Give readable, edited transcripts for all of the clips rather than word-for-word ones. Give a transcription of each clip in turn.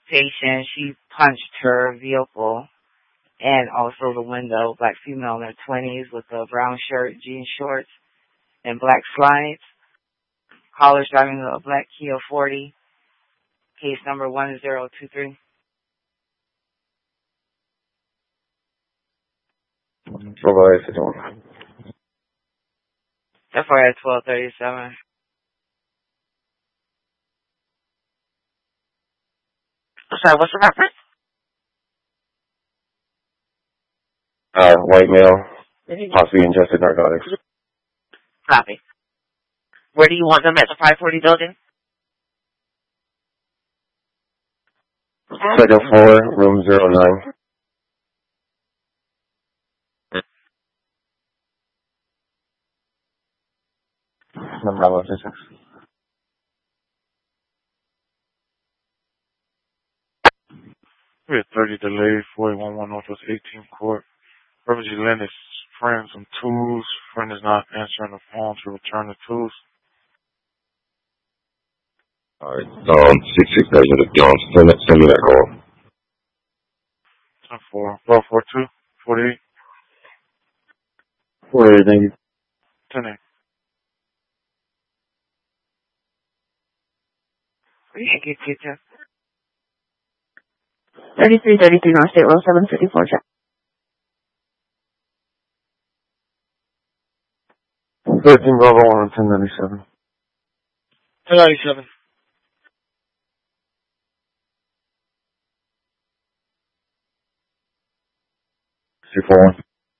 patient. She punched her vehicle and also the window. Black female in her 20s with a brown shirt, jean shorts, and black slides. Caller's driving a black Kia 40. Case number 1023. FR at 1237. Sorry, what's the reference? White male, possibly ingested narcotics. Copy. Where do you want them at the 540 building? Second floor, room 09. Number 56. We had 30 delay, 411 Northwest 18th Court. Reverend lent his friend some tools. Friend is not answering the phone to return the tools. Alright, 66 guys with a Jones. Send me that call. 10-4, 1242, 48. 48, thank you. 10-8. Thank you, Tito. 3333 North State Road 754 check. 13 Bravo 1 1097. 1097. C41.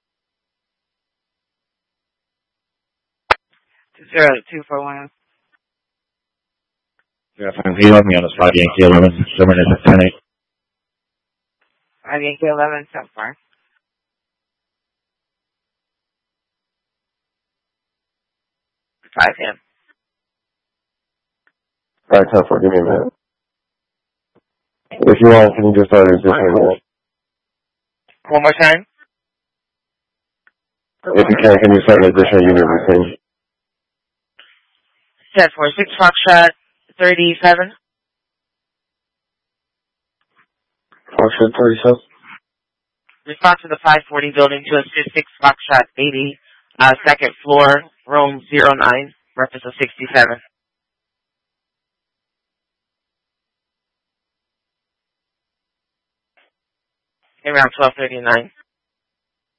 20241. Yeah, fine. He left me on his 5 Yankee 11. Summer is at 10-8. 5 Yankee 11, so far. 5 him. Alright, 10-4, give me a minute. If you want, can you just start it this way? One more time? If you can you start an additional unit routine? 10-4, 6 Foxtrot 37. Foxtrot 37. Response to the 540 building to assist 6 Foxtrot 80, second floor, room 09, reference of 67. Around 1239.